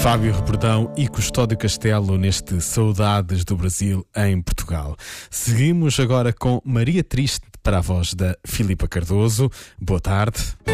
Fábio Repordão e Custódio Castelo neste Saudades do Brasil em Portugal. Seguimos agora com Maria Triste para a voz da Filipa Cardoso. Boa tarde.